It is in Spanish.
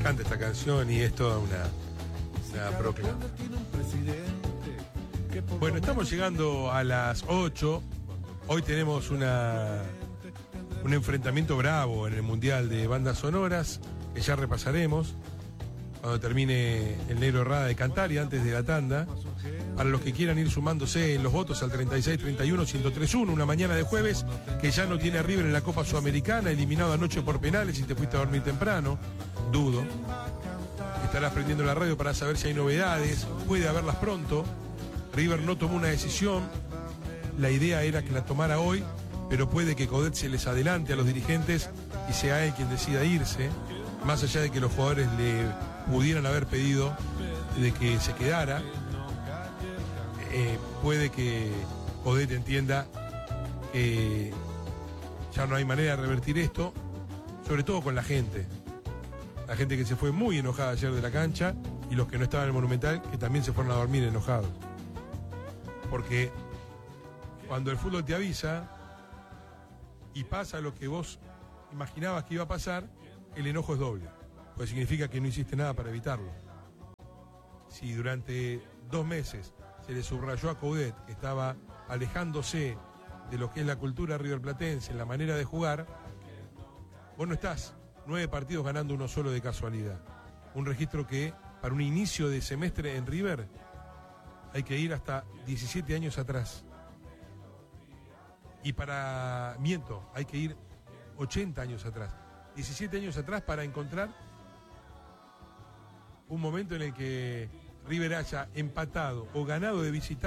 encanta esta canción y es toda una proclama. Bueno, estamos llegando a las 8. Hoy tenemos un enfrentamiento bravo en el Mundial de Bandas Sonoras, que ya repasaremos cuando termine el Negro Rada de cantar y antes de la tanda. Para los que quieran ir sumándose en los votos al 36-31-1031, una mañana de jueves que ya no tiene a River en la Copa Sudamericana, eliminado anoche por penales y te fuiste a dormir temprano, dudo. Estarás prendiendo la radio para saber si hay novedades, puede haberlas pronto. River no tomó una decisión, la idea era que la tomara hoy, pero puede que Coudet se les adelante a los dirigentes y sea él quien decida irse, más allá de que los jugadores le pudieran haber pedido de que se quedara. Puede que Coudet entienda que ya no hay manera de revertir esto, sobre todo con la gente que se fue muy enojada ayer de la cancha y los que no estaban en el Monumental, que también se fueron a dormir enojados. Porque cuando el fútbol te avisa y pasa lo que vos imaginabas que iba a pasar, el enojo es doble, pues significa que no hiciste nada para evitarlo. Si durante 2 meses se le subrayó a Coudet que estaba alejándose de lo que es la cultura riverplatense, en la manera de jugar, vos no estás 9 partidos ganando uno solo de casualidad. Un registro que para un inicio de semestre en River hay que ir hasta 17 años atrás. Y hay que ir 80 años atrás. 17 años atrás para encontrar un momento en el que River haya empatado o ganado de visita